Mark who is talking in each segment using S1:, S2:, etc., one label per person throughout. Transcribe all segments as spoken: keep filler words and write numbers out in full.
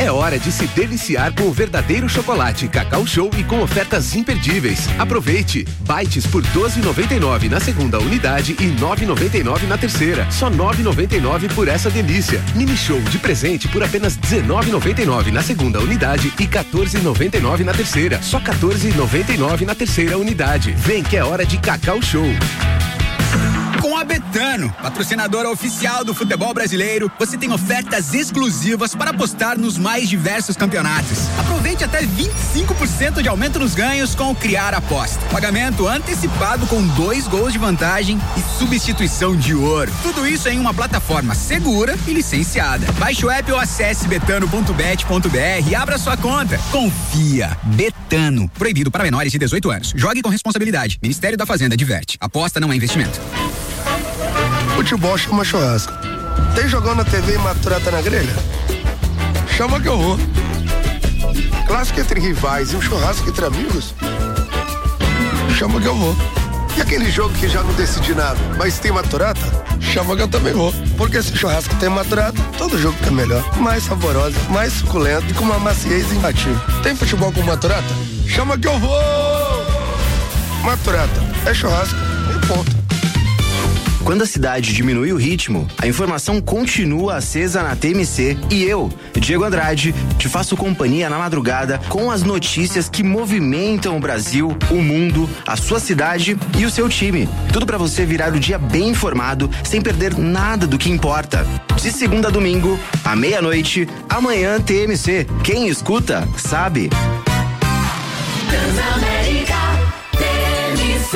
S1: É hora de se deliciar com o verdadeiro chocolate Cacau Show e com ofertas imperdíveis. Aproveite! Bites por doze reais e noventa e nove centavos na segunda unidade e nove reais e noventa e nove centavos na terceira. Só nove reais e noventa e nove centavos por essa delícia. Mini Show de presente por apenas dezenove reais e noventa e nove centavos na segunda unidade e quatorze reais e noventa e nove centavos na terceira. Só quatorze reais e noventa e nove centavos na terceira unidade. Vem que é hora de Cacau Show.
S2: Com a Betano, patrocinadora oficial do futebol brasileiro, você tem ofertas exclusivas para apostar nos mais diversos campeonatos. Aproveite até vinte e cinco por cento de aumento nos ganhos com o Criar Aposta. Pagamento antecipado com dois gols de vantagem e substituição de ouro. Tudo isso em uma plataforma segura e licenciada. Baixe o app ou acesse betano ponto bet ponto br e abra sua conta. Confia. Betano. Proibido para menores de dezoito anos. Jogue com responsabilidade. Ministério da Fazenda diverte. Aposta não é investimento.
S3: Futebol chama churrasco. Tem jogão na T V e maturata na grelha? Chama que eu vou. Clássico entre rivais e um churrasco entre amigos? Chama que eu vou. E aquele jogo que já não decidi nada, mas tem maturata? Chama que eu também vou. Porque se churrasco tem maturata, todo jogo fica melhor. Mais saborosa, mais suculento e com uma maciez imbatível. Tem futebol com maturata? Chama que eu vou! Maturata é churrasco e ponto.
S4: Quando a cidade diminui o ritmo, a informação continua acesa na T M C e eu, Diego Andrade, te faço companhia na madrugada com as notícias que movimentam o Brasil, o mundo, a sua cidade e o seu time. Tudo pra você virar o dia bem informado, sem perder nada do que importa. De segunda a domingo, à meia-noite, amanhã T M C. Quem escuta, sabe.
S5: Transamérica, T M C.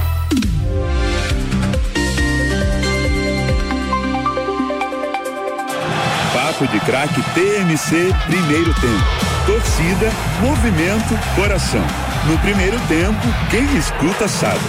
S6: Papo de Craque T M C, primeiro tempo. Torcida, movimento, coração. No primeiro tempo, quem escuta sabe.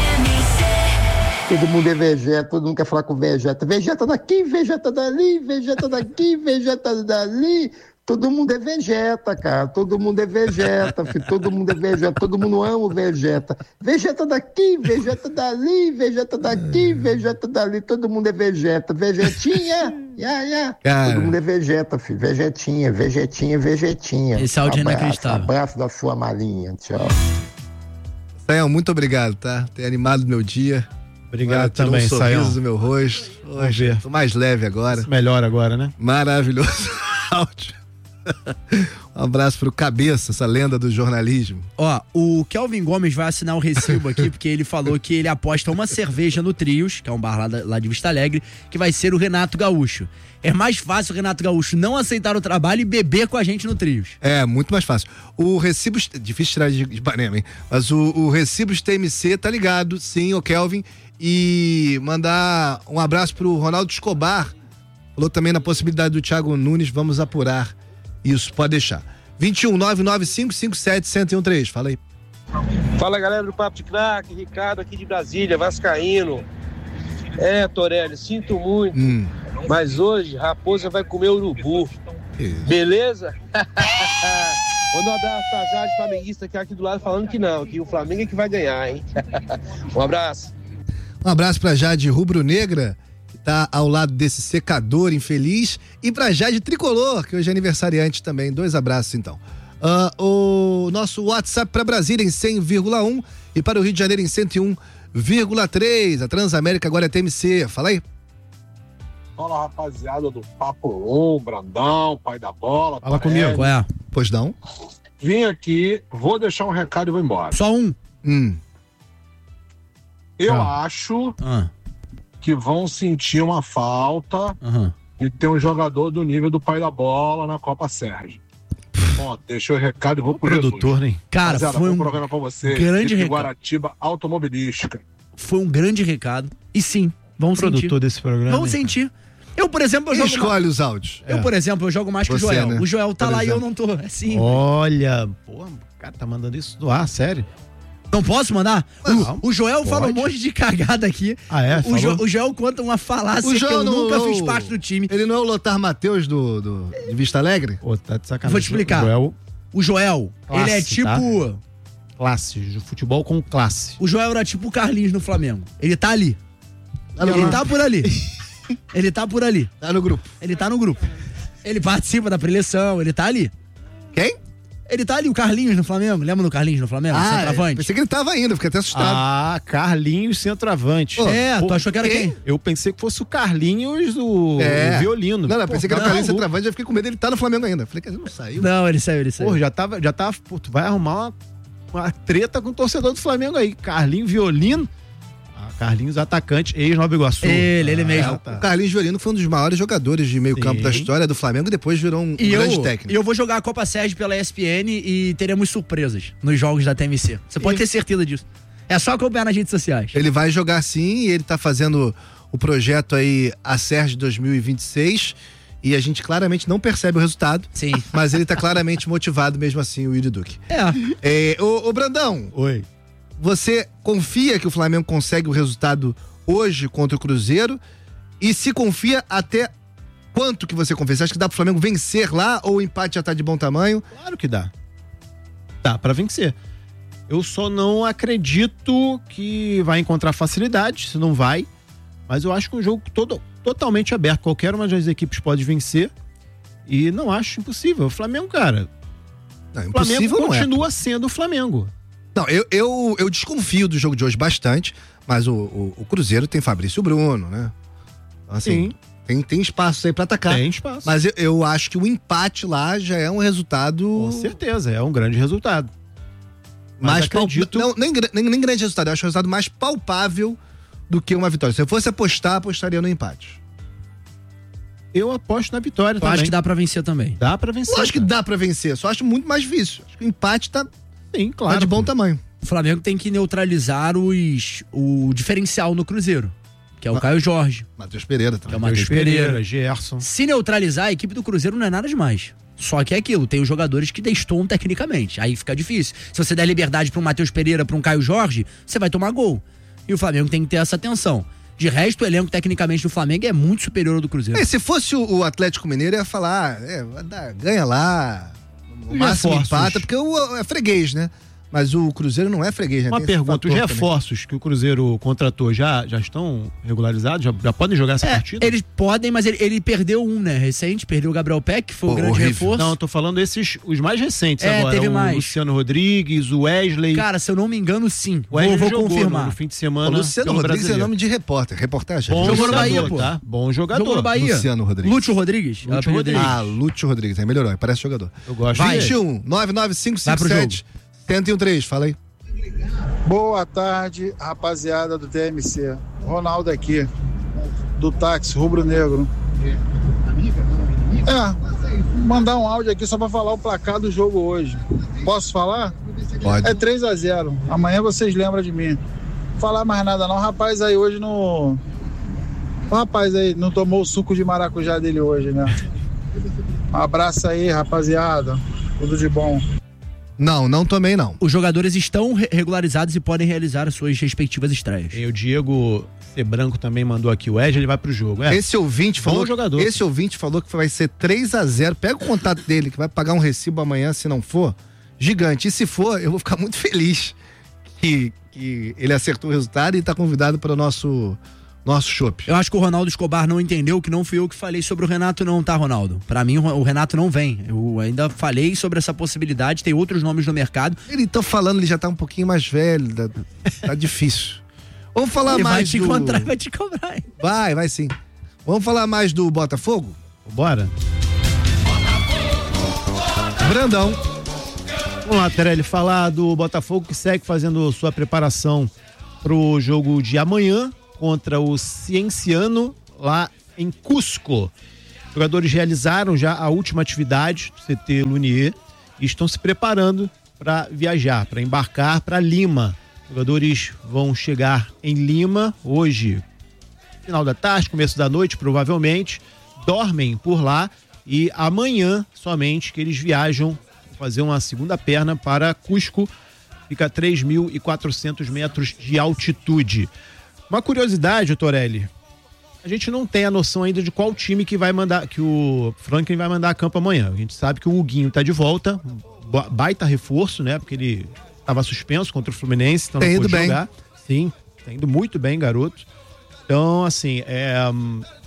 S7: Todo mundo é Vegeta, todo mundo quer falar com Vegeta. Vegeta daqui, Vegeta dali, Vegeta daqui, Vegeta dali. Todo mundo é Vegeta, cara. Todo mundo é Vegeta, filho. Todo mundo é Vegeta. Todo mundo ama o Vegeta. Vegeta daqui, Vegeta dali, Vegeta daqui, Vegeta dali. Todo mundo é Vegeta. Vegetinha, yeah, yeah.
S8: Cara.
S7: Todo mundo é Vegeta, filho. Vegetinha, Vegetinha, Vegetinha.
S8: Esse áudio é
S7: Abraço,
S8: inacreditável.
S7: Abraço da sua malinha. Tchau.
S9: Sayão, muito obrigado, tá? Ter animado meu dia.
S10: Obrigado
S9: agora,
S10: também,
S9: um sorriso
S10: Sayão.
S9: do meu rosto. Hoje, tô mais leve agora.
S10: Melhor agora, né?
S9: Maravilhoso áudio. Um abraço pro Cabeça, essa lenda do jornalismo.
S11: Ó, o Kelvin Gomes vai assinar o recibo aqui, porque ele falou que ele aposta uma cerveja no Trios, que é um bar lá, da, lá de Vista Alegre, que vai ser o Renato Gaúcho. É mais fácil o Renato Gaúcho não aceitar o trabalho e beber com a gente no Trios.
S9: É, muito mais fácil. O recibo, difícil tirar de Ipanema, hein? Mas o, o recibo de T M C tá ligado, sim, o Kelvin. E mandar um abraço pro Ronaldo Escobar. Falou também na possibilidade do Thiago Nunes, vamos apurar. Isso, pode deixar. vinte e um, nove nove cinco cinco sete, um zero um três, fala aí.
S12: Fala, galera do Papo de Craque, Ricardo aqui de Brasília, vascaíno. É, Torelli, sinto muito,
S9: hum.
S12: mas hoje Raposa vai comer urubu.
S9: Isso.
S12: Beleza? Manda um abraço pra Jade, flamenguista, que é aqui do lado, falando que não, que o Flamengo é que vai ganhar, hein? Um abraço.
S9: Um abraço pra Jade Rubro-Negra, que tá ao lado desse secador infeliz, e pra Jade Tricolor, que hoje é aniversariante também. Dois abraços, então. Uh, o nosso WhatsApp para Brasília em cem vírgula um e para o Rio de Janeiro em cento e um vírgula três. A Transamérica agora é T M C. Fala aí.
S13: Fala, rapaziada do Papo um, Brandão, pai da bola.
S9: Fala comigo. Qual é? Pois não.
S13: Vim aqui, vou deixar um recado e vou embora.
S11: Só um?
S9: Hum.
S13: Eu
S11: ah.
S13: acho
S11: ah.
S13: que vão sentir uma falta
S11: uhum.
S13: de ter um jogador do nível do pai da bola na Copa Sérgio. Bom, deixa o recado e vou pro
S10: produtor,
S13: Jesus.
S10: né?
S11: Cara,
S13: Rapaziada,
S11: foi um
S13: programa pra você.
S11: grande recado.
S13: Guaratiba Automobilística.
S11: Foi um grande recado. E sim, vamos
S10: o produtor
S11: sentir.
S10: desse programa.
S11: Vamos sentir. Eu, por exemplo, eu
S9: Quem
S11: jogo
S9: escolhe
S11: mais...
S9: os áudios?
S11: Eu,
S9: É.
S11: por exemplo, eu jogo mais que
S9: Você,
S11: o Joel.
S9: né?
S11: O Joel tá
S9: Por
S11: lá
S9: exemplo.
S11: e eu não tô. É assim.
S10: Olha, pô, o cara tá mandando isso do ar, sério?
S11: Não posso mandar?
S10: Não,
S11: o, o Joel
S10: pode.
S11: fala um monte de cagada aqui.
S10: Ah, é?
S11: O, Jo,
S10: Falou?
S11: o Joel conta uma falácia
S9: O
S11: que
S9: Joel
S11: eu
S9: não-
S11: nunca
S9: não-
S11: fiz parte do time.
S9: Ele não é o Lothar Matheus do, do, de Vista Alegre?
S10: Pô, tá de sacanagem.
S11: Vou te explicar.
S10: O Joel,
S11: O Joel,
S10: Classe,
S11: ele é tipo...
S10: tá? classe, de futebol com classe.
S11: O Joel era tipo o Carlinhos no Flamengo. Ele tá ali.
S9: Tá no
S11: ele
S9: grupo.
S11: tá por ali. Ele tá por ali.
S9: Tá no grupo.
S11: Ele tá no grupo. Ele participa da preleção, ele tá ali.
S9: Quem?
S11: Ele tá ali, o Carlinhos no Flamengo. Lembra do Carlinhos no Flamengo?
S9: Ah,
S11: centroavante.
S9: pensei que ele tava ainda, fiquei até assustado.
S10: Ah, Carlinhos centroavante.
S11: Pô, é, tu achou que era quem?
S10: Eu pensei que fosse o Carlinhos, o,
S9: É.
S10: o violino.
S9: Não, não,
S10: Pô,
S9: pensei que era o
S10: tá
S9: Carlinhos
S10: maluco.
S9: centroavante, já fiquei com medo dele tá no Flamengo ainda. Falei que ele não saiu.
S11: Não, ele saiu, ele saiu.
S10: Pô, já tava, já tava, pô, tu vai arrumar uma, uma treta com o torcedor do Flamengo aí. Carlinhos violino. Ah, Carlinhos atacante, ex-Nova Iguaçu.
S11: Ele, ele
S10: Ah,
S11: mesmo.
S10: tá.
S9: O Carlinhos Violino foi um dos maiores jogadores de meio campo
S10: Sim.
S9: da história do Flamengo e depois virou um, um
S11: E
S9: grande
S11: eu,
S9: técnico.
S11: e eu vou jogar a Copa Sérgio pela E S P N e teremos surpresas nos jogos da T M C. Você pode
S9: E-
S11: ter certeza disso. É só acompanhar nas redes sociais.
S9: Ele vai jogar sim e ele tá fazendo o projeto aí a Sérgio dois mil e vinte e seis e a gente claramente não percebe o resultado.
S11: Sim.
S9: Mas ele tá claramente motivado mesmo assim, o Yuri Duque.
S11: É.
S9: É, ô, ô Brandão.
S10: Oi.
S9: Você confia que o Flamengo consegue o resultado hoje contra o Cruzeiro? E se confia, até quanto que você confia? Você acha que dá pro Flamengo vencer lá ou o empate já tá de bom tamanho?
S10: Claro que dá. Dá pra vencer. Eu só não acredito que vai encontrar facilidade, se não vai. Mas eu acho que é um jogo todo, totalmente aberto. Qualquer uma das equipes pode vencer. E não acho impossível. O Flamengo, cara.
S9: Não,
S10: o Flamengo
S9: impossível não é.
S10: continua sendo o Flamengo.
S9: Não, eu, eu, eu desconfio do jogo de hoje bastante, mas o, o, o Cruzeiro tem Fabrício Bruno, né? Então, assim,
S10: Sim.
S9: Tem, tem espaço aí pra atacar.
S10: Tem espaço.
S9: Mas eu, eu acho que o empate lá já é um resultado.
S10: Com certeza, é um grande resultado. Mas
S9: mais
S10: acredito-
S9: palp- não, nem, gra- nem, nem grande resultado, eu acho o resultado mais palpável do que uma vitória. Se eu fosse apostar, apostaria no empate.
S10: Eu aposto na vitória
S11: Eu
S10: também.
S11: acho que dá pra vencer também.
S10: Dá pra vencer.
S9: Eu acho que
S10: cara.
S9: dá pra vencer, só acho muito mais difícil. Acho que o empate tá,
S10: Sim,
S9: tá
S10: claro.
S9: de bom
S10: pô.
S9: tamanho.
S11: O Flamengo tem que neutralizar os, o diferencial no Cruzeiro, que é o Caio Jorge,
S9: Matheus Pereira
S11: que é
S9: também.
S11: o Matheus
S10: Pereira,
S11: Pereira.
S10: Gerson.
S11: Se neutralizar, a equipe do Cruzeiro não é nada demais. Só que é aquilo, tem os jogadores que destoam tecnicamente. Aí fica difícil. Se você der liberdade pra um Matheus Pereira, pra um Caio Jorge, você vai tomar gol. E o Flamengo tem que ter essa atenção. De resto, o elenco tecnicamente do Flamengo é muito superior ao do Cruzeiro.
S9: É, se fosse o, o Atlético Mineiro, eu ia falar, ah, é, vai dar- ganha lá, o
S10: Os
S9: máximo
S10: reforços.
S9: empata, porque o, é freguês, né? Mas o Cruzeiro não é freguês, né?
S10: Uma
S9: Tem esse
S10: pergunta, os
S9: fator também.
S10: reforços que o Cruzeiro contratou já, já estão regularizados? Já, já podem jogar essa
S11: É,
S10: partida?
S11: eles podem, mas ele, ele perdeu um, né? Recente, perdeu o Gabriel Peck, que foi o
S9: Pô,
S11: grande
S9: horrível.
S11: reforço.
S10: Não, eu tô falando esses, os mais recentes
S11: É,
S10: agora.
S11: teve
S10: o
S11: mais.
S10: Luciano Rodrigues, o Wesley.
S11: Cara, se eu não me engano, sim.
S10: o Wesley
S11: vou vou
S10: jogou
S11: confirmar.
S10: No, no fim de
S9: O
S10: semana.
S9: Luciano
S10: pelo
S9: Rodrigues é
S10: Brasileiro.
S9: nome de repórter, reportagem.
S10: Bom
S11: Jogou no
S10: jogador,
S11: Bahia, pô.
S10: tá? Bom jogador.
S11: Jogou no Bahia.
S9: Luciano Rodrigues.
S11: Lúcio Rodrigues?
S10: Lúcio
S11: apelido dele.
S10: Rodrigues.
S9: Ah, Lúcio Rodrigues, aí melhorou, aí parece jogador.
S10: Eu gosto
S11: Vai.
S10: dele.
S9: vinte e um, nove nove cinco
S11: Vai
S9: cinco
S11: pro
S9: sete, um zero um três, fala aí.
S8: Boa tarde, rapaziada do T M C. Ronaldo aqui, do táxi Rubro Negro. É, mandar um áudio aqui só pra falar o placar do jogo hoje. Posso falar?
S9: Pode.
S8: É três a zero. Amanhã vocês lembram de mim. Não falar mais nada não. O rapaz aí hoje não... O rapaz aí não tomou o suco de maracujá dele hoje, né? Um abraço aí, rapaziada. Tudo de bom.
S9: Não, não tomei não.
S11: Os jogadores estão re- regularizados e podem realizar as suas respectivas estreias.
S10: E o Diego C. Branco também mandou aqui o Wesley, ele vai pro jogo. É.
S9: Esse ouvinte
S10: Bom
S9: falou,
S10: jogador.
S9: esse ouvinte falou que vai ser três a zero. Pega o contato dele, que vai pagar um recibo amanhã, se não for, gigante. E se for, eu vou ficar muito feliz que, que ele acertou o resultado e tá convidado para o nosso nosso chopp.
S11: Eu acho que o Ronaldo Escobar não entendeu que não fui eu que falei sobre o Renato não, tá, Ronaldo? Pra mim, o Renato não vem. Eu ainda falei sobre essa possibilidade, tem outros nomes no mercado.
S9: Ele tá falando, ele já tá um pouquinho mais velho, tá, tá difícil. Vamos falar
S11: Ele vai
S9: mais
S11: te
S9: do...
S11: encontrar e vai te cobrar. hein?
S9: Vai, vai sim. Vamos falar mais do Botafogo?
S10: Bora.
S9: Brandão.
S10: Vamos lá, Tereli, falar do Botafogo que segue fazendo sua preparação pro jogo de amanhã contra o Cienciano lá em Cusco. Os jogadores realizaram já a última atividade do C T Lunier e estão se preparando para viajar, para embarcar para Lima. Os jogadores vão chegar em Lima hoje, final da tarde, começo da noite, provavelmente, dormem por lá e amanhã somente que eles viajam fazer uma segunda perna para Cusco, fica a três mil e quatrocentos metros de altitude. Uma curiosidade, Torelli, a gente não tem a noção ainda de qual time que vai mandar, que o Franklin vai mandar a campo amanhã. A gente sabe que o Huguinho tá de volta, ba- baita reforço, né? Porque ele estava suspenso contra o Fluminense, então
S9: Tem
S10: não
S9: ido
S10: pôde
S9: bem.
S10: jogar. Sim, tá indo muito bem, garoto. Então, assim, é, hum,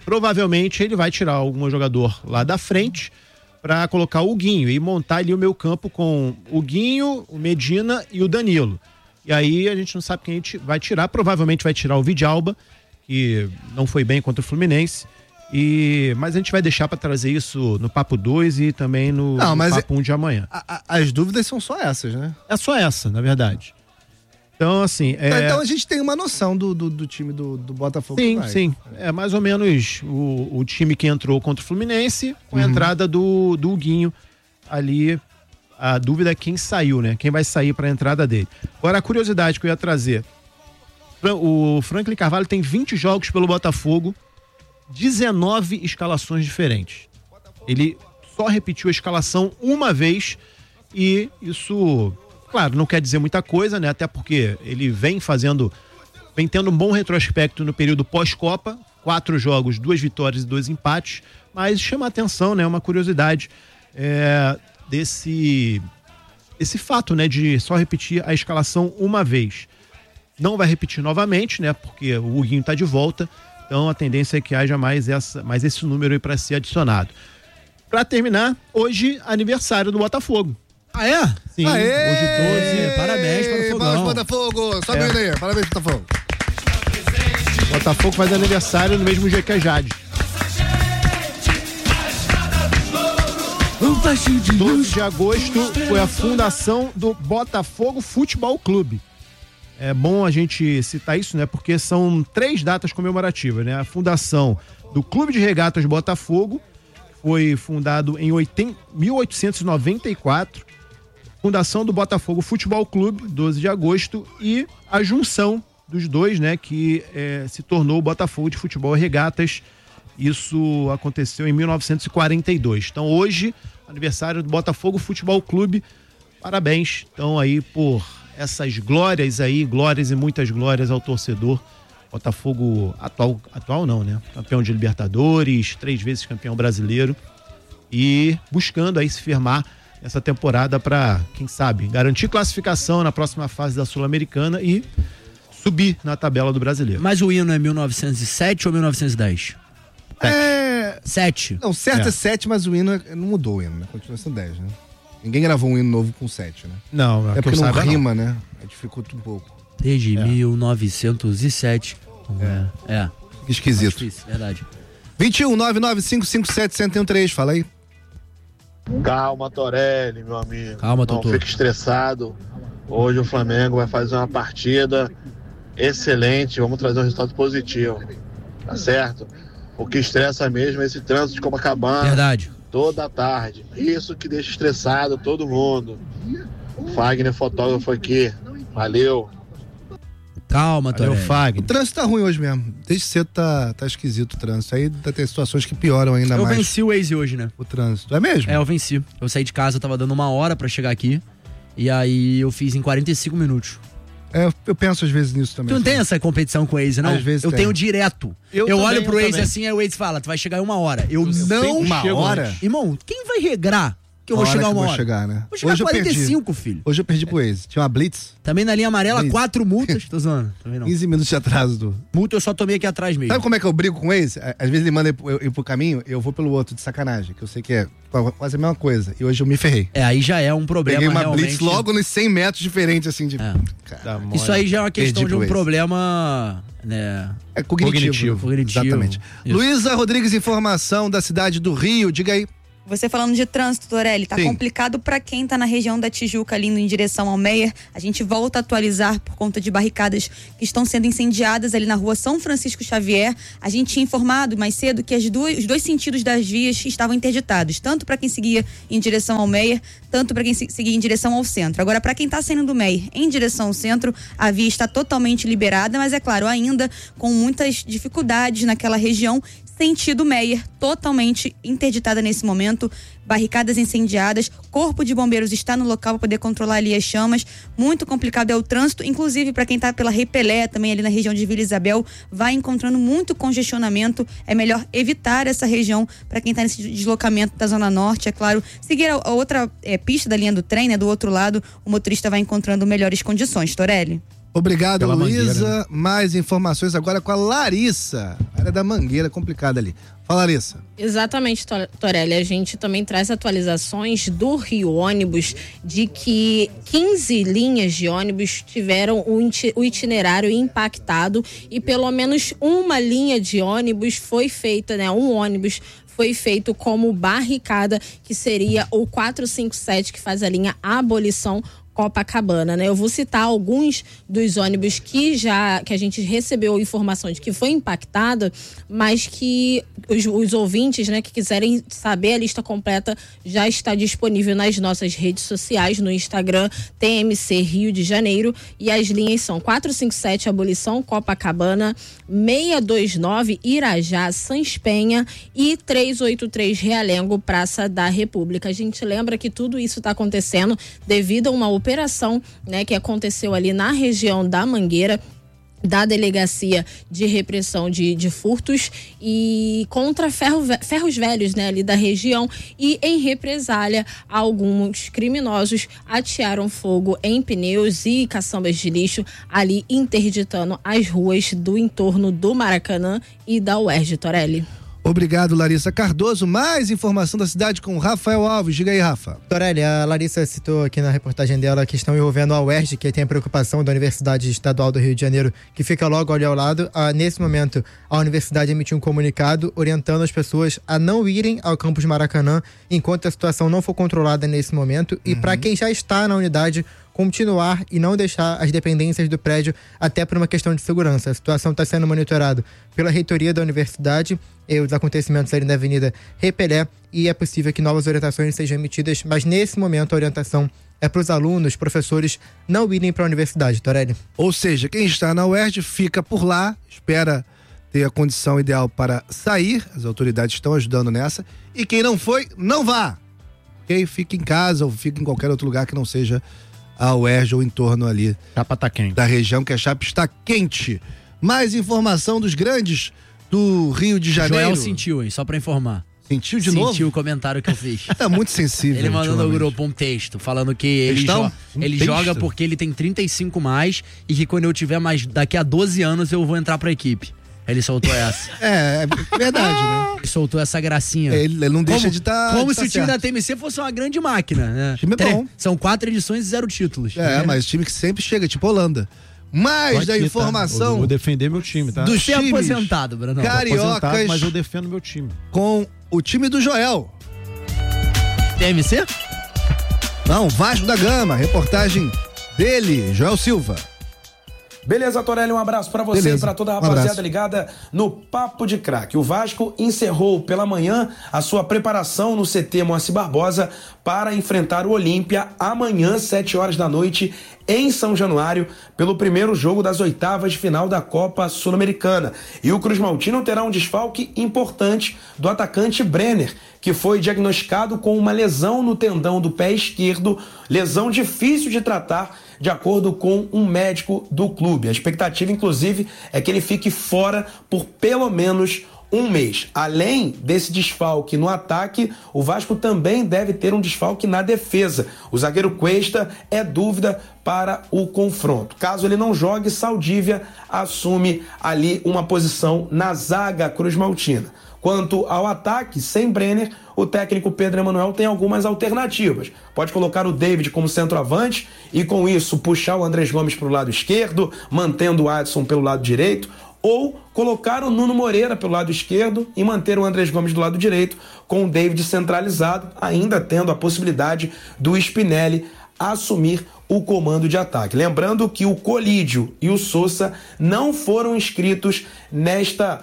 S10: provavelmente ele vai tirar algum jogador lá da frente para colocar o Guinho e montar ali o meio campo com o Guinho, o Medina e o Danilo. E aí a gente não sabe quem a gente vai tirar, provavelmente vai tirar o Vidalba, que não foi bem contra o Fluminense. E, mas a gente vai deixar para trazer isso no Papo dois e também no,
S9: não,
S10: no Papo um de amanhã.
S9: A, a, as dúvidas são só essas, né?
S10: É só essa, na verdade. Então, assim... É...
S9: Então, então a gente tem uma noção do, do, do time do, do Botafogo.
S10: Sim, sim. É mais ou menos o, o time que entrou contra o Fluminense, com a uhum. entrada do, do Guinho ali. A dúvida é quem saiu, né? Quem vai sair para a entrada dele. Agora, a curiosidade que eu ia trazer. O Franklin Carvalho tem vinte jogos pelo Botafogo, dezenove escalações diferentes. Ele só repetiu a escalação uma vez e isso, claro, não quer dizer muita coisa, né? Até porque ele vem fazendo, vem tendo um bom retrospecto no período pós-Copa, quatro jogos, duas vitórias e dois empates, mas chama a atenção, né? Uma curiosidade é, desse, desse fato, né? De só repetir a escalação uma vez. Não vai repetir novamente, né? Porque o Huguinho tá de volta. Então a tendência é que haja mais, essa, mais esse número aí para ser adicionado. Para terminar, hoje aniversário do Botafogo.
S11: Ah, é?
S10: Sim.
S9: Aê!
S11: Hoje doze, parabéns para o Fogão.
S9: Parabéns, Botafogo! Sobe
S10: É.
S9: aí, parabéns, Botafogo.
S10: Botafogo faz aniversário no mesmo dia que a Jade. doze de agosto foi a fundação do Botafogo Futebol Clube. É bom a gente citar isso, né? Porque são três datas comemorativas, né? A fundação do Clube de Regatas Botafogo foi fundado em mil oitocentos e noventa e quatro. Fundação do Botafogo Futebol Clube, doze de agosto, e a junção dos dois, né? Que é, se tornou o Botafogo de Futebol e Regatas. Isso aconteceu em mil novecentos e quarenta e dois. Então hoje, aniversário do Botafogo Futebol Clube. Parabéns, então, aí por essas glórias aí, glórias e muitas glórias ao torcedor. Botafogo atual, atual não, né? Campeão de Libertadores, três vezes campeão brasileiro e buscando aí se firmar essa temporada para, quem sabe, garantir classificação na próxima fase da Sul-Americana e subir na tabela do brasileiro.
S11: Mas o hino é mil novecentos e sete ou mil novecentos e dez?
S9: É...
S11: sete.
S9: Não, certo é,
S11: É.
S9: sete, mas o hino é- não mudou o hino, né? Continua sendo dez, né? Ninguém gravou um hino novo com sete, né?
S10: Não,
S9: é
S10: que
S9: porque
S10: eu
S9: não
S10: saiba,
S9: rima, né? Aí dificulta um pouco.
S11: Desde
S9: É.
S11: mil novecentos e sete. É. É.
S9: Que esquisito.
S11: Mais difícil, verdade.
S9: vinte e um, nove nove cinco cinco sete, zero zero um três, fala aí.
S14: Calma, Torelli, meu amigo.
S11: Calma,
S14: Não
S11: Totô.
S14: fique estressado. Hoje o Flamengo vai fazer uma partida excelente. Vamos trazer um resultado positivo. Tá certo? O que estressa mesmo é esse trânsito de Copacabana.
S11: Verdade.
S14: Toda tarde. Isso que deixa estressado todo mundo. O Fagner, fotógrafo aqui. Valeu.
S11: Calma,
S10: Valeu,
S11: Torelli.
S10: Fagner.
S9: O trânsito tá ruim hoje mesmo. Desde cedo tá, tá esquisito o trânsito. Aí tá- tem situações que pioram ainda
S11: Eu
S9: mais
S11: venci o Waze hoje, né?
S9: o trânsito. É mesmo?
S11: É, eu venci. Eu saí de casa, eu tava dando uma hora pra chegar aqui. E aí eu fiz em quarenta e cinco minutos.
S9: É, eu penso às vezes nisso também.
S11: Tu não tem essa competição com o Waze, não?
S9: Às vezes
S11: eu
S9: tem.
S11: tenho direto.
S10: Eu
S11: Eu,
S10: também,
S11: olho pro
S10: eu
S11: Waze
S10: também.
S11: assim, aí o Waze fala, tu vai chegar em uma hora. Eu,
S10: Eu
S11: não...
S10: sempre
S9: Uma
S10: chego
S9: hora?
S10: antes.
S11: Irmão, quem vai regrar que eu vou
S9: A hora
S11: chegar
S9: que eu
S11: uma
S9: vou
S11: hora?
S9: chegar, né?
S11: Vou chegar
S9: Hoje eu
S11: quarenta e cinco,
S9: perdi.
S11: filho.
S9: Hoje eu perdi pro Waze. Tinha uma blitz,
S11: Também na linha amarela,
S9: Waze.
S11: quatro multas. Tô zoando. Também não.
S9: quinze minutos de atraso. Do...
S11: Multa eu só tomei aqui atrás mesmo.
S9: Sabe como é que eu brigo com o Waze? Á- Às vezes ele manda eu, eu, eu ir pro caminho, eu vou pelo outro, de sacanagem, que eu sei que é quase a mesma coisa. E hoje eu me ferrei.
S11: É, aí já é um problema
S9: Peguei uma
S11: realmente.
S9: blitz logo nos cem metros diferentes, assim, de...
S11: É.
S9: Cara,
S11: Isso aí já é uma questão
S9: Perdi
S11: de um
S9: pro Waze.
S11: problema, né?
S9: É cognitivo.
S11: Cognitivo. Cognitivo.
S9: Exatamente.
S11: Isso.
S9: Luísa Rodrigues, informação da cidade do Rio, diga aí.
S15: Você falando de trânsito, Torelli, tá
S9: Sim.
S15: complicado pra quem tá na região da Tijuca, ali indo em direção ao Meier. A gente volta a atualizar por conta de barricadas que estão sendo incendiadas ali na rua São Francisco Xavier. A gente tinha informado mais cedo que as duas, os dois sentidos das vias estavam interditados, tanto para quem seguia em direção ao Meier, tanto para quem se- seguia em direção ao centro. Agora, para quem tá saindo do Meier em direção ao centro, a via está totalmente liberada, mas é claro, ainda com muitas dificuldades naquela região. Sentido Meier, totalmente interditada nesse momento, barricadas incendiadas, corpo de bombeiros está no local para poder controlar ali as chamas. Muito complicado é o trânsito, inclusive para quem está pela Rei Pelé, também ali na região de Vila Isabel, vai encontrando muito congestionamento. É melhor evitar essa região para quem está nesse deslocamento da Zona Norte. É claro, seguir a, a outra é, pista da linha do trem, né, do outro lado, o motorista vai encontrando melhores condições. Torelli.
S9: Obrigado,
S10: Pela
S9: Luísa.
S10: Mangueira, né?
S9: Mais informações agora com a Larissa. Área da Mangueira, complicada ali. Fala, Larissa.
S16: Exatamente, Torelli. A gente também traz atualizações do Rio Ônibus de que quinze linhas de ônibus tiveram o itinerário impactado e pelo menos uma linha de ônibus foi feita, né? Um ônibus foi feito como barricada, que seria o quatrocentos e cinquenta e sete, que faz a linha Abolição Copacabana, né? Eu vou citar alguns dos ônibus que já que a gente recebeu informação de que foi impactada, mas que os, os ouvintes, né, que quiserem saber a lista completa já está disponível nas nossas redes sociais, no Instagram T M C Rio de Janeiro, e as linhas são quatrocentos e cinquenta e sete Abolição Copacabana, seiscentos e vinte e nove Irajá Sans Penha e trezentos e oitenta e três Realengo Praça da República. A gente lembra que tudo isso está acontecendo devido a uma operação, né, que aconteceu ali na região da Mangueira, da Delegacia de Repressão de, de Furtos e contra ferro, ferros velhos, né, ali da região, e em represália alguns criminosos atearam fogo em pneus e caçambas de lixo ali, interditando as ruas do entorno do Maracanã e da U E R J, Torelli.
S9: Obrigado, Larissa Cardoso. Mais informação da cidade com Rafael Alves. Diga aí, Rafa.
S17: Torelli, a Larissa citou aqui na reportagem dela a questão envolvendo a U E R J, que tem a preocupação da Universidade Estadual do Rio de Janeiro, que fica logo ali ao lado. Ah, nesse momento, a universidade emitiu um comunicado orientando as pessoas a não irem ao campus Maracanã enquanto a situação não for controlada nesse momento. E uhum. para quem já está na unidade, continuar e não deixar as dependências do prédio, até por uma questão de segurança. A situação está sendo monitorada pela reitoria da universidade e os acontecimentos ali na Avenida Repelé, e é possível que novas orientações sejam emitidas, mas nesse momento a orientação é para os alunos, professores não irem para a universidade, Torelli.
S9: Ou seja, quem está na U E R J fica por lá, espera ter a condição ideal para sair, as autoridades estão ajudando nessa, e quem não foi, não vá. Ok? Fica em casa ou fica em qualquer outro lugar que não seja a U E R J ou em torno ali
S10: Chapa tá quente.
S9: da região, que a chapa está quente. Mais informação dos grandes do Rio de Janeiro.
S11: Joel sentiu, hein? Só pra informar.
S9: Sentiu de
S11: sentiu
S9: novo?
S11: Sentiu o comentário que eu fiz.
S9: Tá muito sensível.
S11: Ele mandou no grupo um texto falando que ele,
S9: Textão?
S11: jo-
S9: Um
S11: ele
S9: texto?
S11: joga porque ele tem trinta e cinco mais e que quando eu tiver mais, daqui a doze anos eu vou entrar pra equipe. Ele soltou essa.
S9: É, é verdade, né?
S11: Ele soltou essa gracinha.
S9: Ele, ele não deixa
S11: como,
S9: de estar.
S11: Como
S9: de
S11: se
S9: tá
S11: o time
S9: certo.
S11: da T M C fosse uma grande máquina, né?
S9: O time é
S11: Tre-
S9: bom.
S11: São quatro edições e zero títulos.
S9: É, mas time que sempre chega, tipo Holanda. Mais
S10: Pode
S9: da
S10: ir,
S9: informação.
S10: tá? Eu vou defender meu time, tá?
S9: Dos
S11: Você é
S9: times
S11: aposentado, Bruno.
S9: cariocas,
S10: Aposentado, mas eu defendo meu time.
S9: com o time do Joel.
S11: T M C?
S9: Não, Vasco da Gama. Reportagem dele, Joel Silva.
S18: Beleza, Torelli, um abraço pra você
S9: Beleza,
S18: e pra toda a
S9: um
S18: rapaziada
S9: abraço.
S18: ligada no Papo de Craque. O Vasco encerrou pela manhã a sua preparação no C T Moacir Barbosa para enfrentar o Olímpia amanhã, sete horas da noite, em São Januário, pelo primeiro jogo das oitavas de final da Copa Sul-Americana. E o Cruz Maltino terá um desfalque importante do atacante Brenner, que foi diagnosticado com uma lesão no tendão do pé esquerdo, lesão difícil de tratar, de acordo com um médico do clube. A expectativa, inclusive, é que ele fique fora por pelo menos um mês. Além desse desfalque no ataque, o Vasco também deve ter um desfalque na defesa. O zagueiro Cuesta é dúvida para o confronto. Caso ele não jogue, Saldívia assume ali uma posição na zaga Cruz Maltina. Quanto ao ataque, sem Brenner, o técnico Pedro Emanuel tem algumas alternativas. Pode colocar o David como centroavante e, com isso, puxar o Andrés Gomes para o lado esquerdo, mantendo o Adson pelo lado direito, ou colocar o Nuno Moreira pelo lado esquerdo e manter o Andrés Gomes do lado direito, com o David centralizado, ainda tendo a possibilidade do Spinelli assumir o comando de ataque. Lembrando que o Colídio e o Sousa não foram inscritos nesta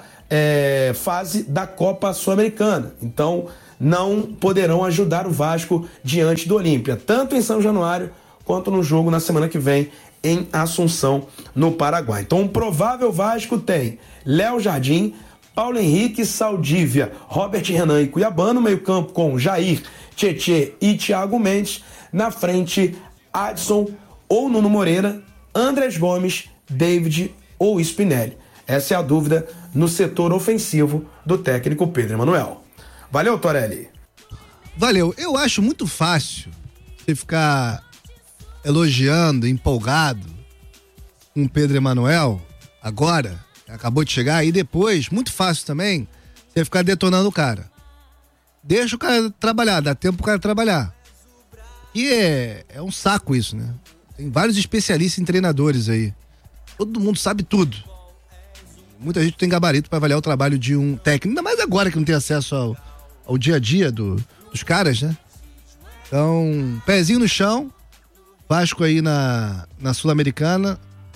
S18: É, fase da Copa Sul-Americana, então não poderão ajudar o Vasco diante do Olímpia, tanto em São Januário quanto no jogo na semana que vem em Assunção, no Paraguai. Então, um provável Vasco tem Léo Jardim, Paulo Henrique, Saldívia, Robert Renan e Cuiabá no meio-campo com Jair, Tietê e Thiago Mendes. Na frente, Adson ou Nuno Moreira, Andrés Gomes, David ou Spinelli. Essa é a dúvida no setor ofensivo do técnico Pedro Emanuel. Valeu, Torelli.
S9: Valeu. Eu acho muito fácil você ficar elogiando, empolgado com o Pedro Emanuel, agora, acabou de chegar, e depois, muito fácil também, você ficar detonando o cara. Deixa o cara trabalhar, dá tempo pro cara trabalhar. E é, é um saco isso, né? Tem vários especialistas em treinadores aí. Todo mundo sabe tudo. Muita gente tem gabarito para avaliar o trabalho de um técnico, ainda mais agora que não tem acesso ao, ao dia a dia do, dos caras, né? Então, pezinho no chão, Vasco aí na, na Sul-Americana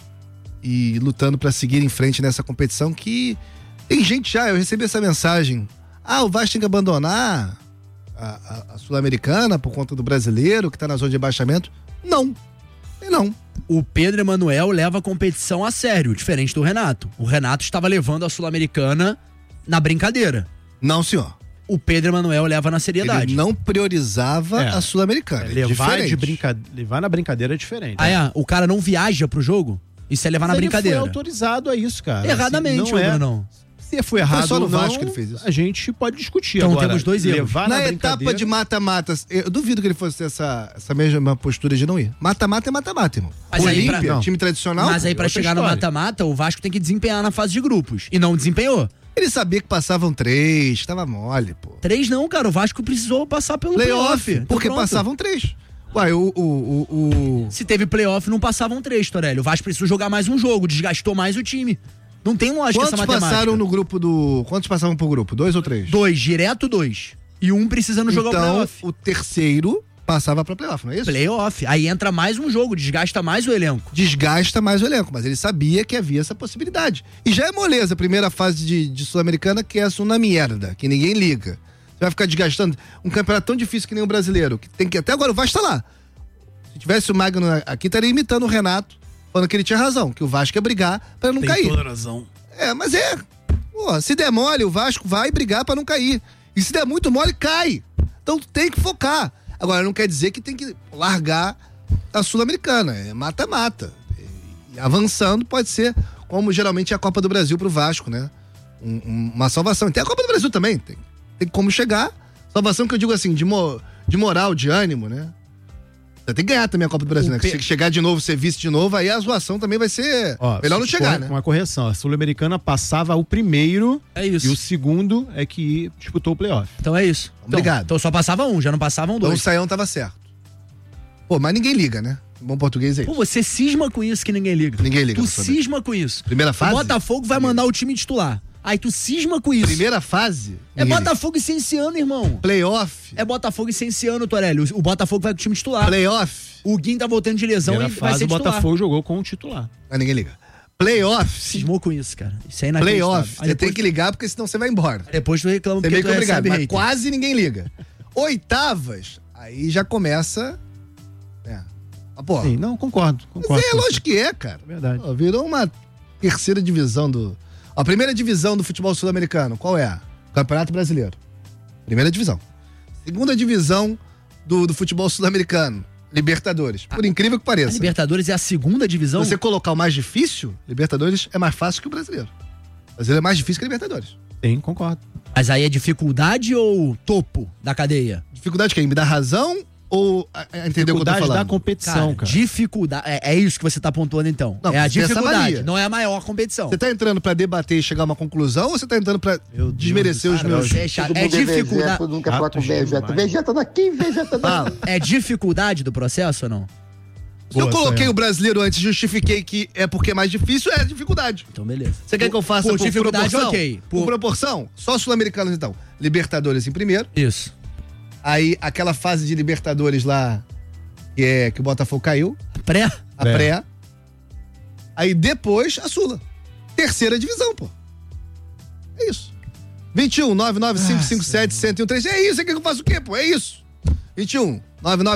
S9: e lutando para seguir em frente nessa competição que tem gente já, eu recebi essa mensagem, ah, o Vasco tem que abandonar a, a, a Sul-Americana por conta do brasileiro que tá na zona de rebaixamento. Não, não.
S11: O Pedro Emanuel leva a competição a sério, diferente do Renato. O Renato estava levando a Sul-Americana na brincadeira.
S9: Não, senhor.
S11: O Pedro Emanuel leva na seriedade.
S9: Ele não priorizava
S10: É.
S9: a Sul-Americana.
S10: É, levar,
S9: diferente.
S10: de brinca... levar na brincadeira é diferente.
S11: Ah, é? O cara não viaja pro jogo? Isso é levar
S10: Mas
S11: na
S10: ele
S11: brincadeira.
S10: foi autorizado a isso, cara.
S11: Erradamente,
S10: Assim, não é...
S11: Bruno.
S10: Se foi errado
S9: Foi só no
S10: ou não,
S9: Vasco que ele fez isso.
S10: a gente pode discutir.
S11: Então
S10: agora.
S11: temos dois erros.
S10: Levar
S9: Na
S10: na
S9: etapa
S10: brincadeira...
S9: de mata-mata, eu duvido que ele fosse ter essa, essa mesma postura de não ir. Mata-mata é mata-mata, irmão.
S11: Mas aí
S9: Olímpia,
S11: pra-
S9: time tradicional.
S11: Mas aí pra
S9: outra
S11: chegar no
S9: história.
S11: mata-mata, o Vasco tem que desempenhar na fase de grupos. E não desempenhou.
S9: Ele sabia que passavam três, tava mole, pô.
S11: Três não, cara. O Vasco precisou passar pelo playoff.
S9: Playoff,
S11: Então
S9: porque
S11: pronto.
S9: passavam três. Uai, o, o, o, o...
S11: Se teve playoff, não passavam três, Torelli. O Vasco precisou jogar mais um jogo, desgastou mais o time. Não tem lógica
S9: Quantos
S11: essa matemática.
S9: passaram no grupo do... Quantos passavam pro grupo? Dois ou três?
S11: Dois, direto dois. E um precisando jogar o
S9: Então,
S11: playoff.
S9: o terceiro passava pra playoff, não é isso?
S11: Playoff. Aí entra mais um jogo, desgasta mais o elenco.
S9: Desgasta mais o elenco, mas ele sabia que havia essa possibilidade. E já é moleza a primeira fase de, de Sul-Americana, que é uma merda, que ninguém liga. Você vai ficar desgastando um campeonato tão difícil que nem o brasileiro, que tem que até agora o Vasco tá lá. Se tivesse o Magno aqui, estaria imitando o Renato, falando que ele tinha razão, que o Vasco ia brigar pra não
S11: Tem
S9: cair.
S11: toda razão.
S9: É, mas é. Pô, se der mole, o Vasco vai brigar pra não cair. E se der muito mole, cai. Então tem que focar. Agora, não quer dizer que tem que largar a Sul-Americana. É mata-mata. E avançando pode ser, como geralmente é a Copa do Brasil pro Vasco, né? Um- um- uma salvação. E tem a Copa do Brasil também. Tem, tem como chegar. Salvação que eu digo assim, de, mo- de moral, de ânimo, né? Você tem que ganhar também a Copa do Brasil,
S10: O
S9: né?
S10: Pe-
S9: Se chegar de novo, ser vice de novo, aí a zoação também vai ser
S10: Ó,
S9: melhor não chegar,
S10: corre-
S9: né?
S10: Uma correção. A Sul-Americana passava o primeiro.
S11: É isso.
S10: E o segundo é que disputou o playoff.
S11: Então é isso. Então,
S9: Obrigado.
S11: Então só passava um, já não passavam
S9: Então o
S11: dois.
S9: Saião tava certo. Pô, mas ninguém liga, né? Em bom português é isso.
S11: Pô, você cisma com isso que ninguém liga.
S9: Ninguém liga.
S11: Tu
S9: no Sul-Americano.
S11: cisma com isso.
S9: Primeira fase?
S11: O Botafogo vai mandar o time titular. Aí tu cisma com isso.
S9: Primeira fase?
S11: É
S9: ninguém
S11: Botafogo e Cienciano, irmão.
S9: liga. Playoff?
S11: É Botafogo e Cienciano, Torelli. O o Botafogo vai com o time titular.
S9: Playoff?
S11: O Guim tá voltando de lesão e
S10: Primeira
S11: vai
S10: fase,
S11: ser
S10: o
S11: titular.
S10: Botafogo jogou com o titular.
S9: Mas ninguém liga. Playoff?
S11: Cismou com isso, cara. Isso é inacreditável.
S9: Playoff.
S11: Aí
S9: Você
S11: depois,
S9: tem que ligar porque senão você vai embora.
S11: depois tu reclama
S9: Você é
S11: porque
S9: meio
S11: tu
S9: que obrigado.
S11: recebe
S9: Mas
S11: hater.
S9: quase ninguém liga. Oitavas? Aí já começa... É. Ah, pô,
S10: Sim, não, concordo. concordo
S9: mas é
S10: com você.
S9: lógico que é, cara.
S10: Verdade.
S9: Pô, virou uma terceira divisão do... A primeira divisão do futebol sul-americano, qual é? Campeonato Brasileiro. Primeira divisão. Segunda divisão do, do futebol sul-americano, Libertadores. Por incrível que
S11: A
S9: pareça.
S11: Libertadores é a segunda divisão?
S9: Se você colocar o mais difícil, Libertadores é mais fácil que o brasileiro. O brasileiro é mais difícil que a Libertadores.
S10: Sim, concordo.
S11: Mas aí é dificuldade ou topo da cadeia?
S9: Dificuldade quem? Me dá razão ou a, a entender o que eu tô
S10: Dificuldade
S9: falando?
S10: da competição, cara.
S11: Dificuldade. É, é isso que você tá pontuando então.
S9: Não,
S11: é a
S9: dessa
S11: dificuldade,
S9: avalia.
S11: não é a maior competição.
S9: Você tá entrando pra debater e chegar a uma conclusão ou você tá entrando pra desmerecer os meus...
S11: É, chato.
S7: Todo
S11: é
S7: mundo é
S11: dificuldade.
S7: Vegeta, todo mundo quer falar com
S10: Chato
S7: Vegeta.
S10: demais.
S7: Vegeta daqui, Vegeta
S9: Fala.
S7: daqui.
S11: É dificuldade do processo ou não?
S9: Se eu
S10: Boa,
S9: coloquei
S10: Sayão.
S9: o brasileiro antes e justifiquei que é porque é mais difícil, é dificuldade.
S11: Então beleza.
S9: Você quer que eu faça
S11: por
S9: por,
S11: dificuldade,
S9: proporção?
S11: ok.
S9: Por...
S11: Por-
S9: proporção? Só sul-americanos, então. Libertadores em primeiro.
S11: Isso.
S9: Aí, aquela fase de Libertadores lá, que é que o Botafogo caiu.
S11: Pré?
S9: A
S10: Pré.
S9: pré. Aí, depois, a Sula. Terceira divisão, pô. É isso. vinte e um, nove nove cinco cinco sete, um zero um três. É isso, você quer que eu faça o quê, pô? É isso. vinte e um, nove nove